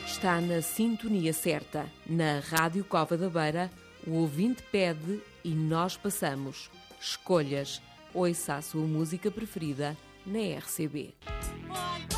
Está na sintonia certa. Na Rádio Cova da Beira, o ouvinte pede e nós passamos. Escolhas. Ouça a sua música preferida na RCB.